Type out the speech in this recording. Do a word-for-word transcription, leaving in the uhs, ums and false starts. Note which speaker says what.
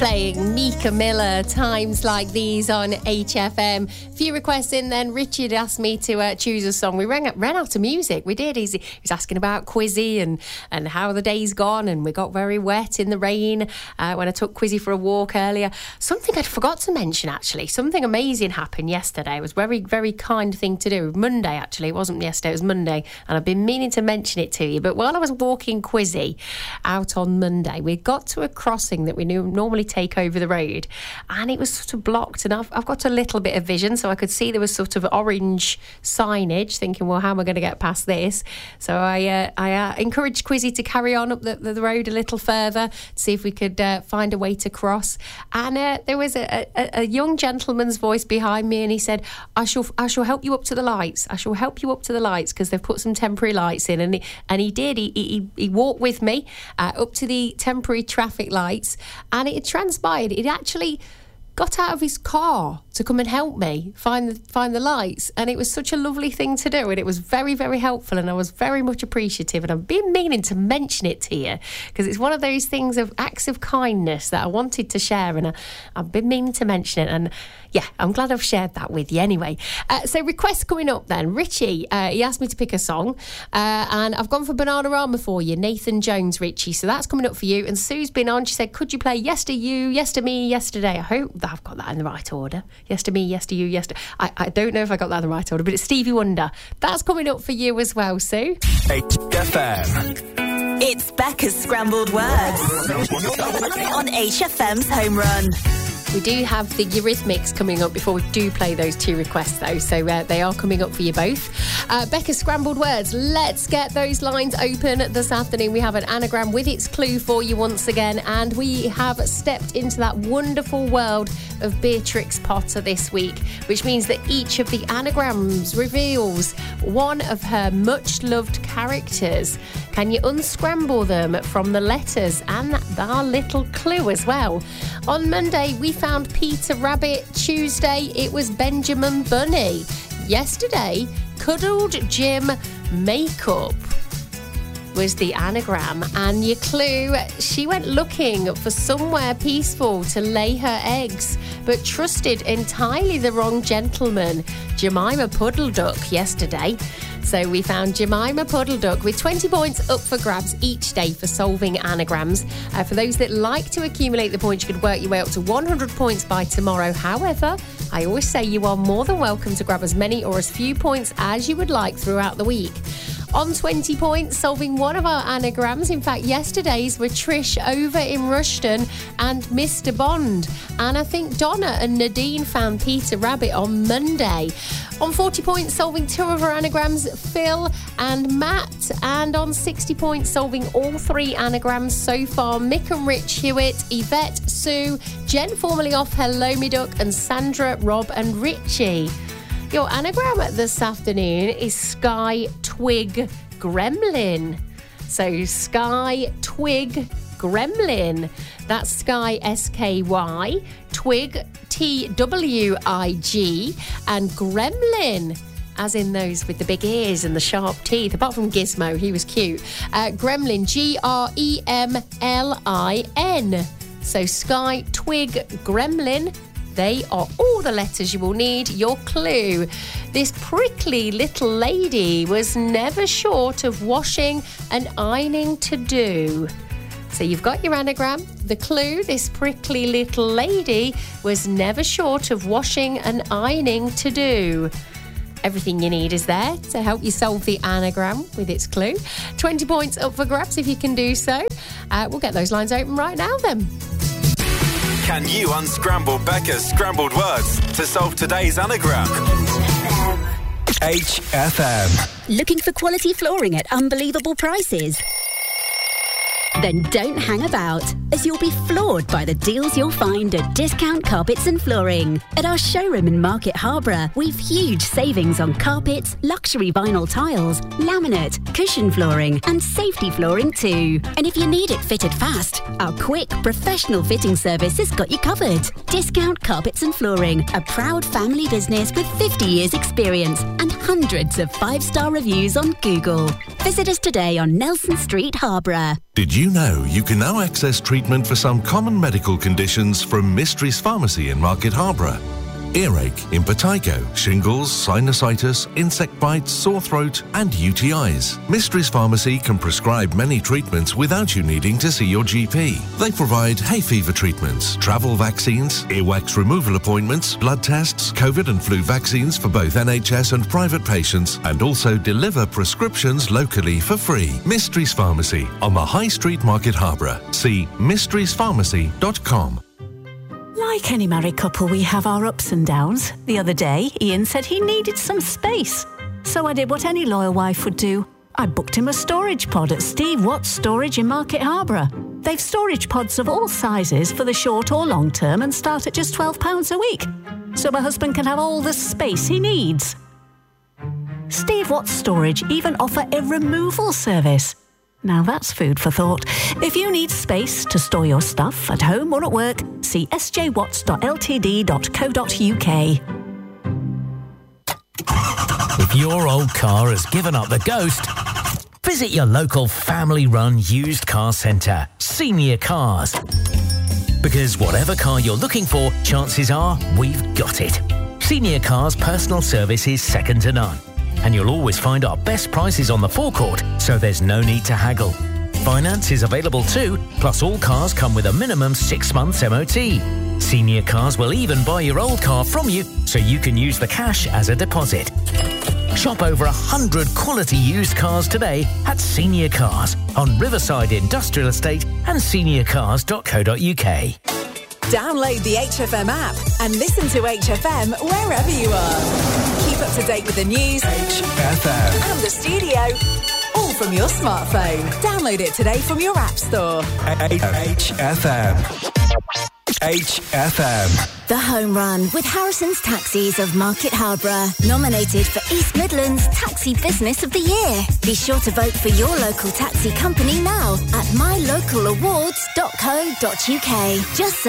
Speaker 1: Playing Mika Miller, Times Like These on H F M. A few requests in then. Richard asked me to uh, choose a song. We ran, ran out of music. We did. He's, he was asking about Quizzy and, and how the day's gone, and we got very wet in the rain uh, when I took Quizzy for a walk earlier. Something I'd forgot to mention, actually. Something amazing happened yesterday. It was a very, very kind thing to do. Monday, actually. It wasn't yesterday, it was Monday. And I've been meaning to mention it to you. But while I was walking Quizzy out on Monday, we got to a crossing that we knew normally take over the road, and it was sort of blocked, and I've, I've got a little bit of vision, so I could see there was sort of orange signage, thinking, well, how am I going to get past this? So I uh, I uh, encouraged Quizzy to carry on up the, the, the road a little further to see if we could uh, find a way to cross, and uh, there was a, a, a young gentleman's voice behind me, and he said, I shall I shall help you up to the lights I shall help you up to the lights because they've put some temporary lights in, and he, and he did he, he, he walked with me uh, up to the temporary traffic lights, and it transpired it actually got out of his car to come and help me find the find the lights, and it was such a lovely thing to do, and it was very, very helpful, and I was very much appreciative, and I've been meaning to mention it to you because it's one of those things of acts of kindness that I wanted to share, and I, I've been meaning to mention it, and yeah, I'm glad I've shared that with you anyway. Uh, so requests coming up then. Richie, uh, he asked me to pick a song, uh, and I've gone for Bananarama for you, Nathan Jones, Richie, so that's coming up for you. And Sue's been on, she said, could you play Yester You, Yester Me, Yesterday? I hope that I've got that in the right order. Yester Me, Yester You, Yester... I, I don't know if I got that in the right order, but it's Stevie Wonder. That's coming up for you as well, Sue.
Speaker 2: H F M.
Speaker 3: It's Becca's Scrambled Words on H F M's Home Run.
Speaker 1: We do have the Eurythmics coming up before we do play those two requests, though, so uh, they are coming up for you both. Uh, Becca's Scrambled Words, let's get those lines open this afternoon. We have an anagram with its clue for you once again, and we have stepped into that wonderful world of Beatrix Potter this week, which means that each of the anagrams reveals one of her much-loved characters. Can you unscramble them from the letters and our little clue as well? On Monday, we found Peter Rabbit. Tuesday, it was Benjamin Bunny. Yesterday, Cuddled Jim Makeup was the anagram. And your clue, she went looking for somewhere peaceful to lay her eggs, but trusted entirely the wrong gentleman, Jemima Puddle Duck, yesterday. So we found Jemima Puddle Duck with twenty points up for grabs each day for solving anagrams. Uh, for those that like to accumulate the points, you could work your way up to one hundred points by tomorrow. However, I always say you are more than welcome to grab as many or as few points as you would like throughout the week. On twenty points, solving one of our anagrams. In fact, yesterday's were Trish over in Rushton and Mister Bond. And I think Donna and Nadine found Peter Rabbit on Monday. On forty points, solving two of our anagrams, Phil and Matt. And on sixty points, solving all three anagrams so far, Mick and Rich Hewitt, Yvette, Sue, Jen formerly off Hello Me Duck, and Sandra, Rob and Richie. Your anagram this afternoon is Sky Twig Gremlin. So Sky Twig Gremlin. That's Sky S K Y, Twig T W I G, and Gremlin, as in those with the big ears and the sharp teeth, apart from Gizmo, he was cute. Uh, Gremlin, G R E M L I N. So Sky Twig Gremlin. They are all the letters you will need. Your clue. This prickly little lady was never short of washing and ironing to do. So you've got your anagram. The clue, this prickly little lady was never short of washing and ironing to do. Everything you need is there to help you solve the anagram with its clue. twenty points up for grabs if you can do so. Uh, we'll get those lines open right now then.
Speaker 2: Can you unscramble Becca's scrambled words to solve today's anagram? H F M.
Speaker 4: Looking for quality flooring at unbelievable prices? Then don't hang about, as you'll be floored by the deals you'll find at Discount Carpets and Flooring. At our showroom in Market Harborough, we've huge savings on carpets, luxury vinyl tiles, laminate, cushion flooring, and safety flooring too. And if you need it fitted fast, our quick, professional fitting service has got you covered. Discount Carpets and Flooring, a proud family business with fifty years experience and hundreds of five-star reviews on Google. Visit us today on Nelson Street, Harborough.
Speaker 5: Did you know you can now access treatment for some common medical conditions from Mysteries Pharmacy in Market Harborough? Earache, impetigo, shingles, sinusitis, insect bites, sore throat and U T Is. Mysteries Pharmacy can prescribe many treatments without you needing to see your G P. They provide hay fever treatments, travel vaccines, earwax removal appointments, blood tests, COVID and flu vaccines for both N H S and private patients, and also deliver prescriptions locally for free. Mysteries Pharmacy on the High Street, Market Harborough. See mysteries pharmacy dot com.
Speaker 6: Like any married couple, we have our ups and downs. The other day, Ian said he needed some space. So I did what any loyal wife would do. I booked him a storage pod at Steve Watts Storage in Market Harborough. They've storage pods of all sizes for the short or long term and start at just twelve pounds a week. So my husband can have all the space he needs. Steve Watts Storage even offer a removal service. Now that's food for thought. If you need space to store your stuff at home or at work, see s j watts dot l t d dot co dot u k.
Speaker 7: If your old car has given up the ghost, visit your local family-run used car centre, Senior Cars. Because whatever car you're looking for, chances are we've got it. Senior Cars' personal service is second to none. And you'll always find our best prices on the forecourt, so there's no need to haggle. Finance is available too, plus all cars come with a minimum six months M O T. Senior Cars will even buy your old car from you, so you can use the cash as a deposit. Shop over one hundred quality used cars today at Senior Cars on Riverside Industrial Estate and senior cars dot co dot u k.
Speaker 8: Download the H F M app and listen to H F M wherever you are. Keep up to date with the news, H F M, and the studio, all from your smartphone. Download it today from your app store.
Speaker 9: H F M. H F M.
Speaker 10: The Home Run with Harrison's Taxis of Market Harborough. Nominated for East Midlands Taxi Business of the Year. Be sure to vote for your local taxi company now at my local awards dot co dot u k. Just